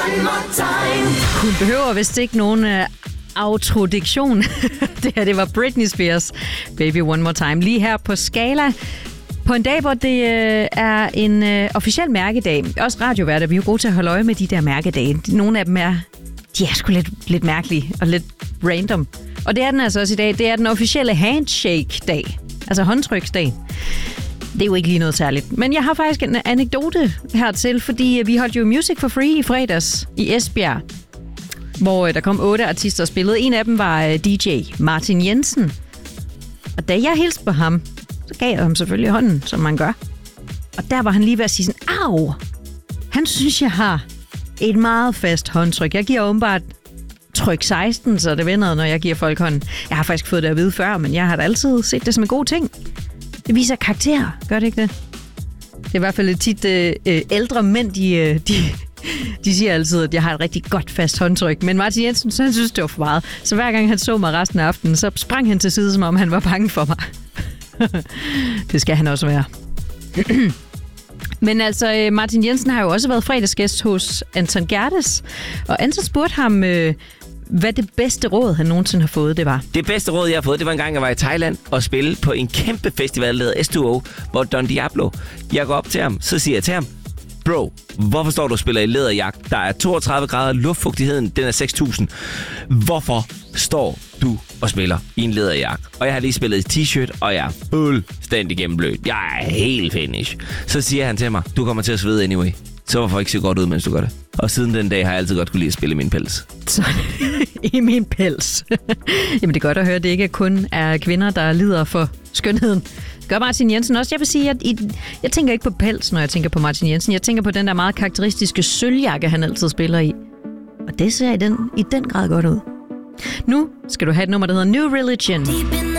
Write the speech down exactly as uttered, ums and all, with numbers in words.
Hun behøver vist ikke nogen uh, autodiktion. Det her, det var Britney Spears Baby One More Time. Lige her på Skala. På en dag, hvor det øh, er en øh, officiel mærkedag. Også radioværter, vi er jo gode til at holde øje med de der mærkedage. Nogle af dem er, de er sgu lidt, lidt mærkelige og lidt random. Og det er den altså også i dag. Det er den officielle handshake-dag. Altså håndtryksdag. Det er jo ikke lige noget særligt. Men jeg har faktisk en anekdote hertil, fordi vi holdt jo Music for Free i fredags i Esbjerg, hvor der kom otte artister og spillede. En af dem var D J Martin Jensen. Og da jeg hilste på ham, så gav jeg ham selvfølgelig hånden, som man gør. Og der var han lige ved at sige sådan, au! Han synes, jeg har et meget fast håndtryk. Jeg giver åbenbart tryk seksten, så det vender, når jeg giver folk hånden. Jeg har faktisk fået det at vide før, men jeg har da altid set det som en god ting. Det viser karakter, gør det ikke det? Det er i hvert fald tit øh, ældre mænd, de, øh, de, de siger altid, at jeg har et rigtig godt fast håndtryk. Men Martin Jensen, så han synes, det var for meget. Så hver gang han så mig resten af aftenen, så sprang han til side, som om han var bange for mig. Det skal han også være. Men altså, Martin Jensen har jo også været fredagsgæst hos Anton Gerdes. Og Anton spurgte ham, øh, hvad det bedste råd, han nogensinde har fået, det var. Det bedste råd, jeg har fået, det var en gang, jeg var i Thailand og spille på en kæmpe festival, der hedder S to O, hvor Don Diablo. Jeg går op til ham, så siger jeg til ham, bro, hvorfor står du og spiller i læderjagt? Der er toogtredive grader, luftfugtigheden, den er seks tusind. Hvorfor står du og spiller i en læderjagt? Og jeg har lige spillet i t-shirt, og jeg er fuldstændig gennemblødt. Jeg er helt finish. Så siger han til mig, du kommer til at svede anyway. Så hvorfor ikke se godt ud, mens du gør det? Og siden den dag har jeg altid godt kunne lide at spille i min pels. Så, i min pels. Jamen det er godt at høre, at det ikke kun er kvinder, der lider for skønheden. Gør Martin Jensen også. Jeg vil sige, at I, jeg tænker ikke på pels, når jeg tænker på Martin Jensen. Jeg tænker på den der meget karakteristiske sølvjakke, han altid spiller i. Og det ser i den, i den grad godt ud. Nu skal du have et nummer, der hedder New Religion.